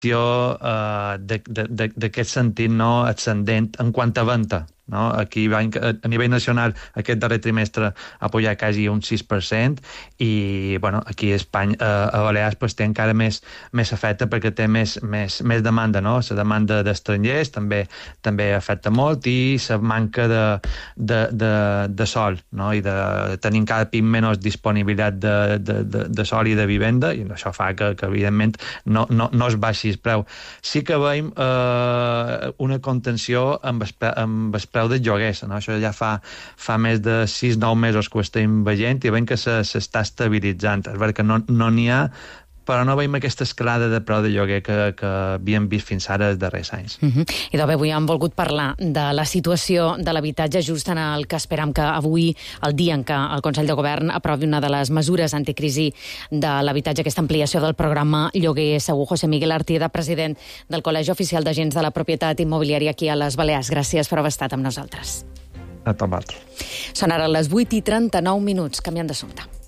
d'aquest sentit no ascendent en quant a venda. No? Aquí a nivell nacional aquest darrer trimestre ha pujat quasi un 6% i aquí a Espanya, a Balears té encara més efecte perquè té més demanda, no? La demanda d'estrangers també afecta molt i la manca de sol, no? I tenim cada cop menys disponibilitat de sol i de vivenda i això fa que evidentment no es baixi el preu. Sí que veiem una contenció amb el preu dels lloguers, no? Això ja fa més de 6-9 mesos que ho estem veient i veiem que s'està estabilitzant. És veritat que no n'hi ha, però no veiem aquesta escalada de preu de lloguer que havíem vist fins ara els darrers anys. Idò, avui hem volgut parlar de la situació de l'habitatge just en el que esperam que avui, el dia en què el Consell de Govern aprovi una de les mesures anticrisi de l'habitatge, aquesta ampliació del programa Lloguer Segur. José Miguel Artieda, president del Col·legi Oficial d'Agents de la Propietat Immobiliària aquí a les Balears. Gràcies per haver estat amb nosaltres. A tot. Són ara les 8:39. Canviem d'assumpte.